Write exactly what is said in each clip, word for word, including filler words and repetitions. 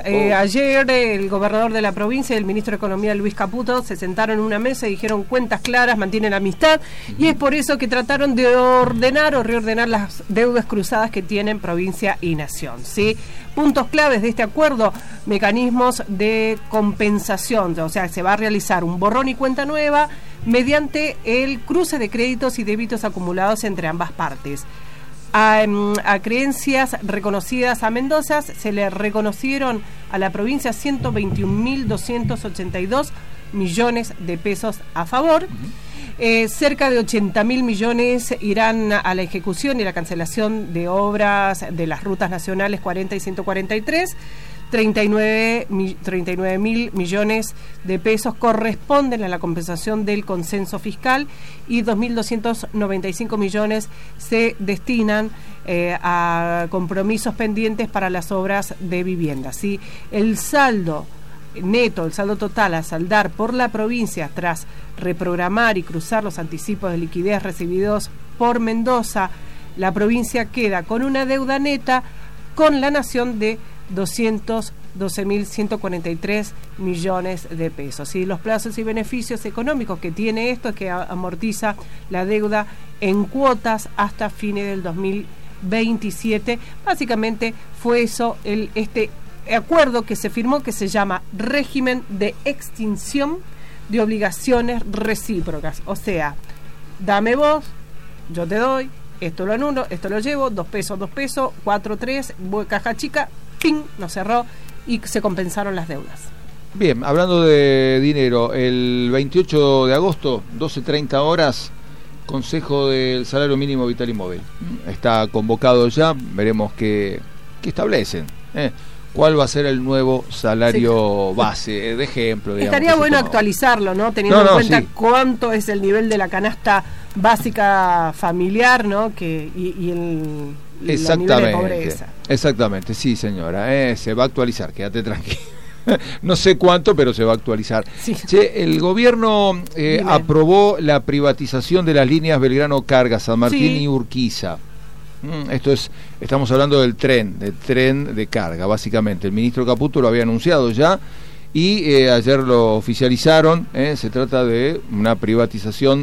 eh, oh. ayer el gobernador de la provincia y el ministro de Economía, Luis Caputo, se sentaron en una mesa y dijeron cuentas claras, mantienen amistad, uh-huh. y es por eso que trataron de ordenar o reordenar las deudas cruzadas que tienen provincia y nación, ¿sí? Puntos claves de este acuerdo: mecanismos de compensación, o sea, se va a realizar un borrón y cuenta nueva mediante el cruce de créditos y débitos acumulados entre ambas partes. A, a creencias reconocidas a Mendoza se le reconocieron a la provincia ciento veintiún mil doscientos ochenta y dos millones de pesos a favor. Uh-huh. Eh, cerca de ochenta mil millones irán a la ejecución y la cancelación de obras de las rutas nacionales cuarenta y ciento cuarenta y tres. treinta y nueve mil millones de pesos corresponden a la compensación del consenso fiscal y dos mil doscientos noventa y cinco millones se destinan eh, a compromisos pendientes para las obras de vivienda, ¿sí? El saldo neto, el saldo total a saldar por la provincia tras reprogramar y cruzar los anticipos de liquidez recibidos por Mendoza, la provincia queda con una deuda neta con la nación de doscientos doce mil ciento cuarenta y tres millones de pesos. ¿Sí? Los plazos y beneficios económicos que tiene esto es que amortiza la deuda en cuotas hasta fines del dos mil veintisiete. Básicamente fue eso el este acuerdo que se firmó, que se llama régimen de extinción de obligaciones recíprocas. O sea, dame vos, yo te doy, esto lo anulo, esto lo llevo, dos pesos, dos pesos, cuatro, tres, caja chica, ¡ping!, nos cerró y se compensaron las deudas. Bien, hablando de dinero, el veintiocho de agosto, doce treinta horas, Consejo del Salario Mínimo Vital y Móvil. Está convocado ya, veremos qué, qué establecen. ¿eh? ¿Cuál va a ser el nuevo salario sí. base? De ejemplo, digamos. Estaría bueno actualizarlo, ¿no? Teniendo no, no, en cuenta sí. cuánto es el nivel de la canasta básica familiar, ¿no? Que, y, y el... Exactamente, de pobreza. Exactamente, sí señora, eh, se va a actualizar, quédate tranquilo. No sé cuánto, pero se va a actualizar. Sí. Che, el gobierno eh, aprobó la privatización de las líneas Belgrano Carga, San Martín sí. y Urquiza. Mm, esto es, estamos hablando del tren, del tren de carga, básicamente. El ministro Caputo lo había anunciado ya y eh, ayer lo oficializaron. Eh, se trata de una privatización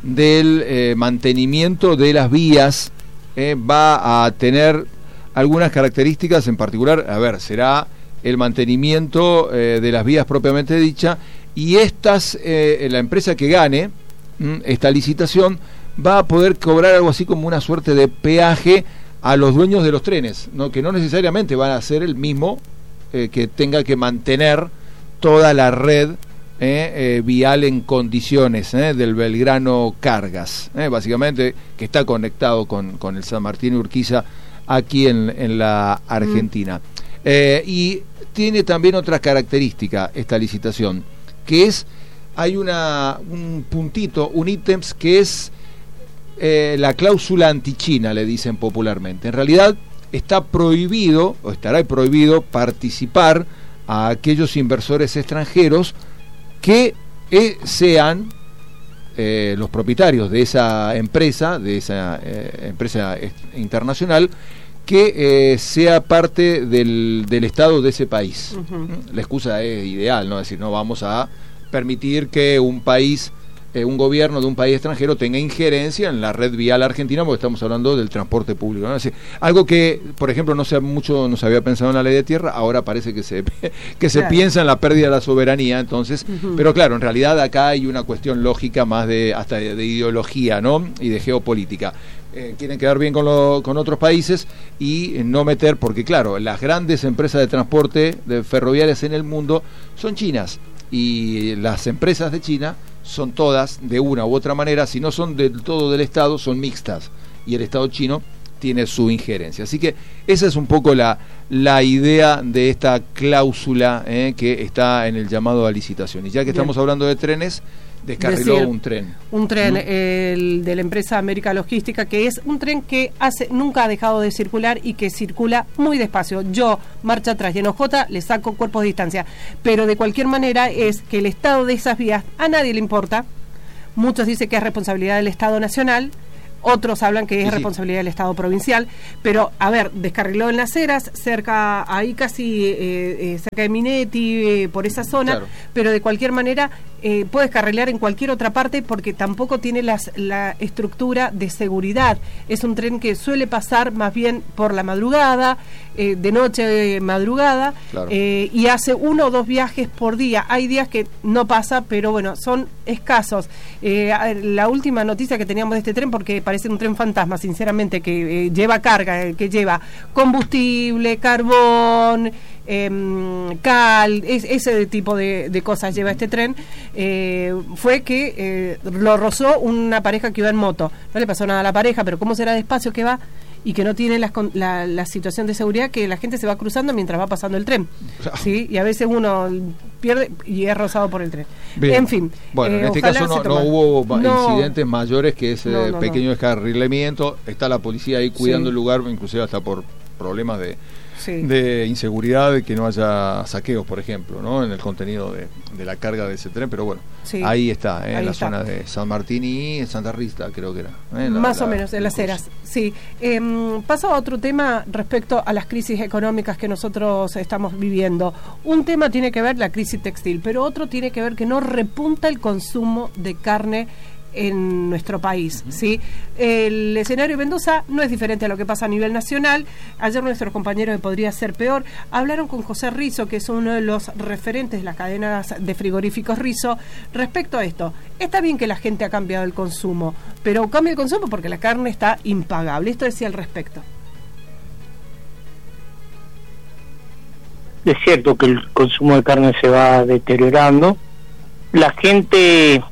del eh, mantenimiento de las vías. Eh, va a tener algunas características en particular. A ver, será el mantenimiento eh, de las vías propiamente dicha, y estas, eh, la empresa que gane mm, esta licitación va a poder cobrar algo así como una suerte de peaje a los dueños de los trenes, ¿no? Que no necesariamente van a ser el mismo eh, que tenga que mantener toda la red Eh, eh, vial en condiciones eh, del Belgrano Cargas, eh, básicamente que está conectado con, con el San Martín y Urquiza aquí en, en la Argentina. Mm. Eh, y tiene también otra característica esta licitación, que es, hay una un puntito, un ítems que es eh, la cláusula antichina, le dicen popularmente. En realidad está prohibido, o estará prohibido, participar a aquellos inversores extranjeros que eh, sean eh, los propietarios de esa empresa, de esa eh, empresa internacional, que eh, sea parte del, del Estado de ese país. Uh-huh. La excusa es ideal, ¿no? Es decir, no vamos a permitir que un país, eh, un gobierno de un país extranjero tenga injerencia en la red vial argentina, porque estamos hablando del transporte público, ¿no? Es decir, algo que, por ejemplo, no se mucho no se había pensado en la ley de tierra, ahora parece que se que se claro. piensa en la pérdida de la soberanía, entonces, uh-huh. pero claro, en realidad acá hay una cuestión lógica más de hasta de, de ideología, ¿no? Y de geopolítica. Eh, quieren quedar bien con, lo, con otros países y eh, no meter, porque claro, las grandes empresas de transporte de ferroviarias en el mundo son chinas, y las empresas de China son todas, de una u otra manera, si no son del todo del Estado, son mixtas, y el Estado chino tiene su injerencia. Así que esa es un poco la, la idea de esta cláusula eh, que está en el llamado a licitación. Y ya que Bien. estamos hablando de trenes, descarriló Decir, un tren. Un tren, ¿Mm? el de la empresa América Logística, que es un tren que hace nunca ha dejado de circular y que circula muy despacio. Yo, marcha atrás y en O J le saco cuerpos de distancia. Pero de cualquier manera es que el estado de esas vías a nadie le importa. Muchos dicen que es responsabilidad del Estado Nacional, otros hablan que es sí, sí. responsabilidad del Estado provincial, pero a ver, descarriló en Las Heras, cerca, ahí casi eh, eh, cerca de Minetti, eh, por esa zona, claro. Pero de cualquier manera eh, puede descarrilar en cualquier otra parte porque tampoco tiene las, la estructura de seguridad. Es un tren que suele pasar más bien por la madrugada, eh, de noche, eh, madrugada, claro. eh, y hace uno o dos viajes por día. Hay días que no pasa, pero bueno, son escasos. Eh, la última noticia que teníamos de este tren, porque parece un tren fantasma, sinceramente, que eh, lleva carga, eh, que lleva combustible, carbón, eh, cal, es, ese tipo de, de cosas lleva este tren, eh, fue que eh, lo rozó una pareja que iba en moto. No le pasó nada a la pareja, pero cómo será despacio que va y que no tiene las, la, la situación de seguridad, que la gente se va cruzando mientras va pasando el tren, ¿sí? Y a veces uno pierde y es rozado por el tren. Bien. En fin. Bueno, eh, en este caso no, no hubo no, incidentes mayores que ese no, no, pequeño no. descarrilamiento. Está la policía ahí cuidando sí. el lugar, inclusive hasta por problemas de... Sí. de inseguridad, de que no haya saqueos, por ejemplo, ¿no? En el contenido de, de la carga de ese tren, pero bueno, sí. ahí está, ¿eh? ahí en la está. Zona de San Martín y Santa Rita, creo que era. ¿eh? La, Más la, o menos, en Las Heras, sí. Eh, paso a otro tema respecto a las crisis económicas que nosotros estamos viviendo. Un tema tiene que ver la crisis textil, pero otro tiene que ver que no repunta el consumo de carne en nuestro país, uh-huh. ¿sí? El escenario de Mendoza no es diferente a lo que pasa a nivel nacional. Ayer nuestros compañeros de Podría Ser Peor hablaron con José Rizo, que es uno de los referentes de las cadenas de frigoríficos Rizo, respecto a esto. Está bien que la gente ha cambiado el consumo, pero cambia el consumo porque la carne está impagable. Esto decía al respecto. Es cierto que el consumo de carne se va deteriorando. La gente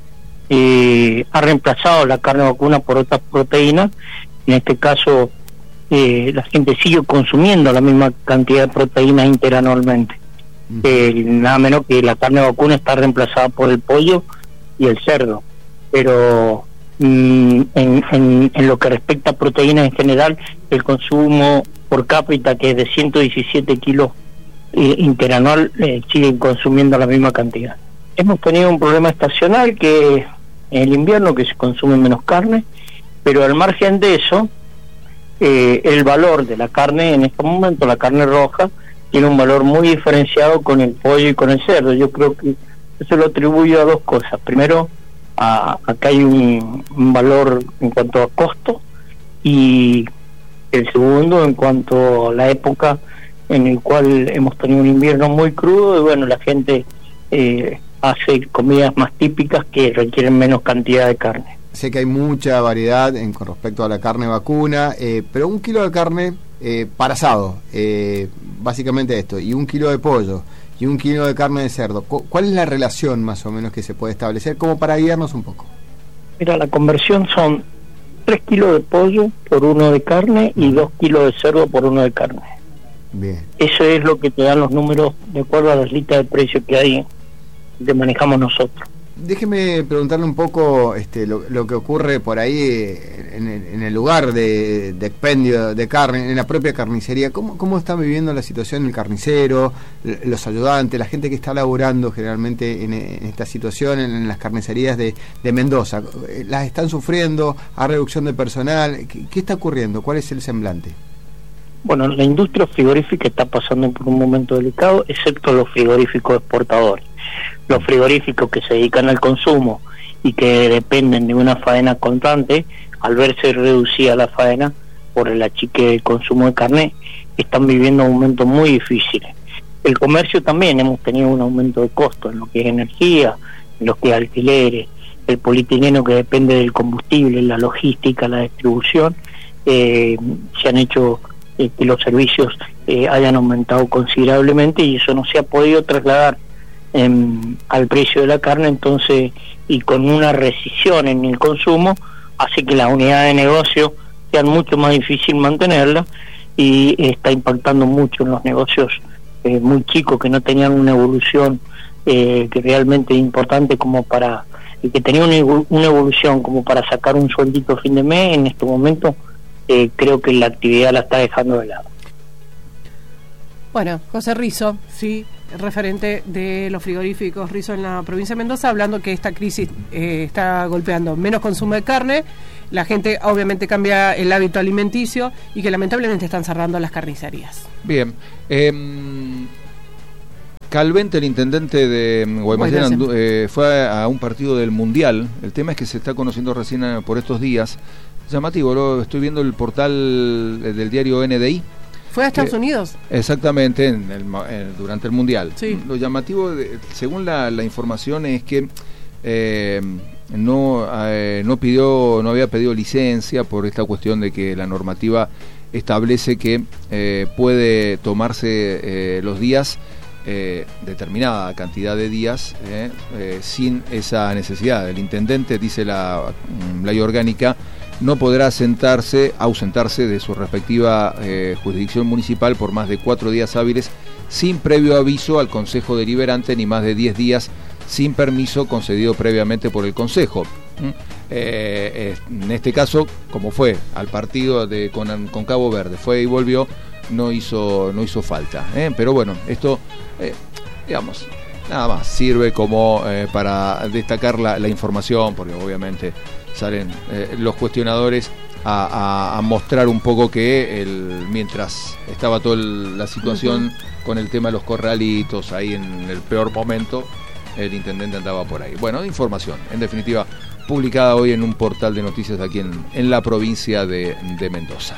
Eh, ha reemplazado la carne vacuna por otras proteínas. En este caso eh, la gente sigue consumiendo la misma cantidad de proteínas interanualmente, uh-huh. eh, nada menos que la carne vacuna está reemplazada por el pollo y el cerdo, pero mm, en, en, en lo que respecta a proteínas en general, el consumo por cápita, que es de ciento diecisiete kilos eh, interanual, eh, siguen consumiendo la misma cantidad. Hemos tenido un problema estacional que en el invierno, que se consume menos carne, pero al margen de eso, eh, el valor de la carne en este momento, la carne roja, tiene un valor muy diferenciado con el pollo y con el cerdo. Yo creo que eso lo atribuyo a dos cosas. Primero, a, a que hay un, un valor en cuanto a costo, y el segundo en cuanto a la época en el cual hemos tenido un invierno muy crudo, y bueno, la gente eh, hace comidas más típicas que requieren menos cantidad de carne. Sé que hay mucha variedad en, con respecto a la carne vacuna, eh, pero un kilo de carne eh, para asado, eh, básicamente esto, y un kilo de pollo, y un kilo de carne de cerdo, ¿cuál es la relación más o menos que se puede establecer, como para guiarnos un poco? Mira, la conversión son tres kilos de pollo por uno de carne y dos kilos de cerdo por uno de carne. Bien. Eso es lo que te dan los números de acuerdo a las listas de precios que hay, que manejamos nosotros. Déjeme preguntarle un poco este, lo, lo que ocurre por ahí en el, en el lugar de, de expendio de carne, en la propia carnicería. ¿Cómo, cómo está viviendo la situación el carnicero, los ayudantes, la gente que está laburando generalmente en, en esta situación en, en las carnicerías de, de Mendoza? ¿Las están sufriendo? ¿Hay reducción de personal? ¿Qué, qué está ocurriendo? ¿Cuál es el semblante? Bueno, la industria frigorífica está pasando por un momento delicado, excepto los frigoríficos exportadores. Los frigoríficos que se dedican al consumo y que dependen de una faena constante, al verse reducida la faena por el achique del consumo de carne, están viviendo momentos muy difíciles. El comercio también, hemos tenido un aumento de costos en lo que es energía, en lo que es alquileres, el polietileno que depende del combustible, la logística, la distribución, eh, se han hecho eh, que los servicios eh, hayan aumentado considerablemente, y eso no se ha podido trasladar En, al precio de la carne. Entonces, y con una rescisión en el consumo, hace que las unidades de negocio sean mucho más difícil mantenerlas, y está impactando mucho en los negocios eh, muy chicos que no tenían una evolución eh, que realmente importante como para, y que tenía una, una evolución como para sacar un sueldito a fin de mes. En este momento eh, creo que la actividad la está dejando de lado. Bueno, José Rizo, sí, referente de los frigoríficos Rizo en la provincia de Mendoza, hablando que esta crisis eh, está golpeando menos consumo de carne, la gente obviamente cambia el hábito alimenticio y que lamentablemente están cerrando las carnicerías. Bien. Eh, Calvente, el intendente de Guaymallén, eh, fue a un partido del Mundial. El tema es que se está conociendo recién por estos días. Llamativo, lo estoy viendo el portal del diario N D I. ¿Fue a Estados eh, Unidos? Exactamente, en el, en, durante el Mundial. Sí. Lo llamativo, de, según la, la información, es que eh, no, eh, no pidió, no había pedido licencia por esta cuestión de que la normativa establece que eh, puede tomarse eh, los días, eh, determinada cantidad de días, eh, eh, sin esa necesidad. El intendente, dice la ley orgánica, no podrá sentarse, ausentarse de su respectiva eh, jurisdicción municipal por más de cuatro días hábiles sin previo aviso al Consejo Deliberante, ni más de diez días sin permiso concedido previamente por el Consejo. ¿Mm? Eh, eh, en este caso, como fue al partido de con, con Cabo Verde, fue y volvió, no hizo, no hizo falta. ¿eh? Pero bueno, esto, eh, digamos, nada más sirve como eh, para destacar la, la información, porque obviamente salen eh, los cuestionadores a, a, a mostrar un poco que el, mientras estaba toda la situación uh-huh. con el tema de los corralitos ahí en el peor momento, el intendente andaba por ahí. Bueno, información, en definitiva, publicada hoy en un portal de noticias aquí en, en la provincia de, de Mendoza.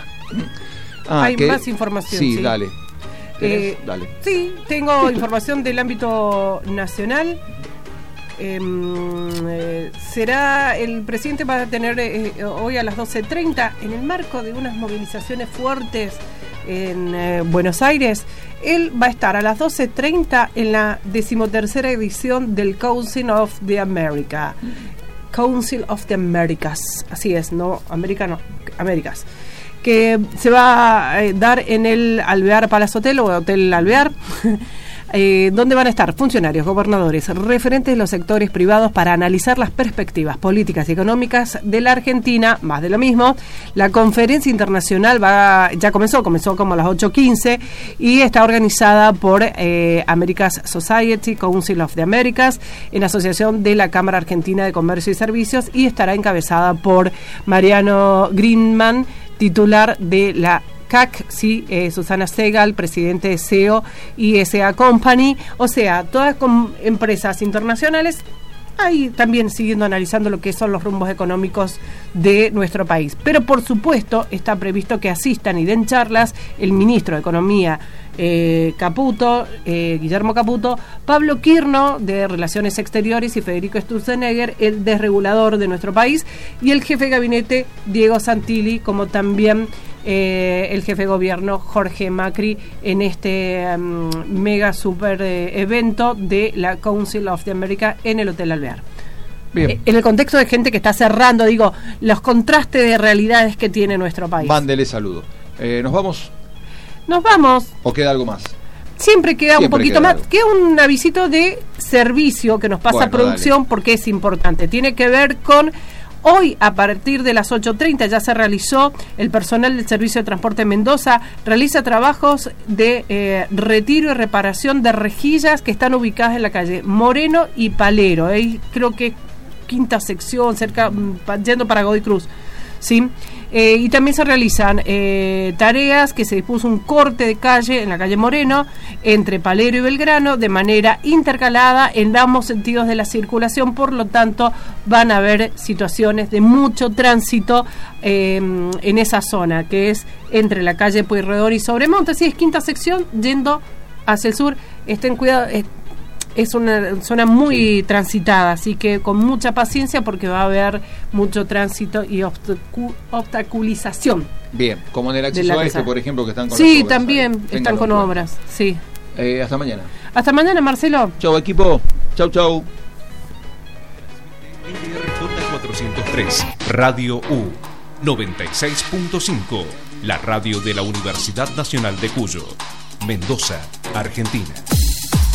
Ah, Hay que, más información. Sí, sí. dale. Eh, dale. Sí, tengo información del ámbito nacional. Eh, eh, será el presidente va a tener eh, hoy a las doce treinta, en el marco de unas movilizaciones fuertes en eh, Buenos Aires. Él va a estar a las doce treinta en la decimotercera edición del Council of the America. Council of the Americas, así es, no América, no, Américas, que se va a eh, dar en el Alvear Palace Hotel o Hotel Alvear. Eh, donde van a estar funcionarios, gobernadores, referentes de los sectores privados para analizar las perspectivas políticas y económicas de la Argentina, más de lo mismo. La conferencia internacional va ya comenzó, comenzó como a las ocho quince y está organizada por eh, Americas Society, Council of the Americas, en asociación de la Cámara Argentina de Comercio y Servicios, y estará encabezada por Mariano Greenman, titular de la C A C, sí, eh, Susana Segal, presidente de S E O y S A Company, o sea, todas con empresas internacionales, ahí también siguiendo analizando lo que son los rumbos económicos de nuestro país. Pero por supuesto está previsto que asistan y den charlas el ministro de Economía, eh, Caputo, eh, Guillermo Caputo, Pablo Quirno, de Relaciones Exteriores, y Federico Sturzenegger, el desregulador de nuestro país, y el jefe de gabinete, Diego Santilli, como también Eh, el jefe de gobierno Jorge Macri, en este um, mega super eh, evento de la Council of the America en el Hotel Alvear. Bien. Eh, en el contexto de gente que está cerrando, digo, los contrastes de realidades que tiene nuestro país. Mándele saludo. Eh, ¿Nos vamos? Nos vamos. ¿O queda algo más? Siempre queda Siempre un poquito queda más. Algo. Queda un avisito de servicio que nos pasa bueno, producción, dale. Porque es importante. Tiene que ver con... Hoy, a partir de las ocho treinta, ya se realizó, el personal del Servicio de Transporte Mendoza realiza trabajos de eh, retiro y reparación de rejillas que están ubicadas en la calle Moreno y Palero. Ahí creo que quinta sección, cerca, yendo para Godoy Cruz. ¿Sí? Eh, y también se realizan eh, tareas que se dispuso un corte de calle en la calle Moreno entre Palero y Belgrano de manera intercalada en ambos sentidos de la circulación, por lo tanto van a haber situaciones de mucho tránsito eh, en esa zona que es entre la calle Pueyrredón y Sobremonte. Si es quinta sección yendo hacia el sur, estén cuidados. Eh, Es una zona muy sí. transitada, así que con mucha paciencia porque va a haber mucho tránsito y obstacu- obstaculización. Bien, como en el acceso a este, por ejemplo, que están con sí, las obras. Sí, también ahí. Están con obras, sí. Eh, hasta mañana. Hasta mañana, Marcelo. Chau, equipo. Chau, chau. cuatrocientos tres, Radio U, noventa y seis punto cinco, la radio de la Universidad Nacional de Cuyo, Mendoza, Argentina.